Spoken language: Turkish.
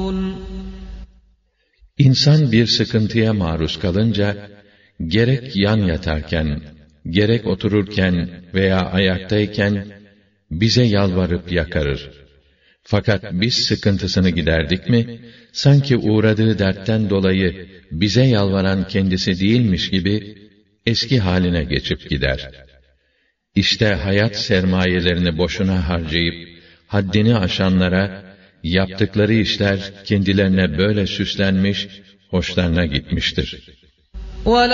İnsan bir sıkıntıya maruz kalınca, gerek yan yatarken, gerek otururken veya ayaktayken, bize yalvarıp yakarır. Fakat biz sıkıntısını giderdik mi, sanki uğradığı dertten dolayı bize yalvaran kendisi değilmiş gibi, eski haline geçip gider. İşte hayat sermayelerini boşuna harcayıp, haddini aşanlara, yaptıkları işler kendilerine böyle süslenmiş, hoşlarına gitmiştir.